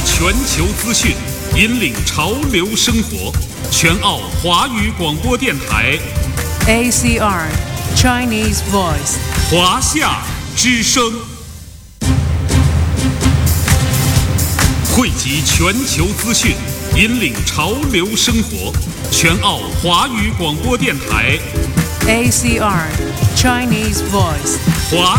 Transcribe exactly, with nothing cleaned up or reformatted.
全球资讯，引领潮流生活。全澳华语广播电台 A C R Chinese Voice 华夏之声，汇集全球资讯，引领潮流生活。全澳华语广播电台 A C R Chinese Voice 华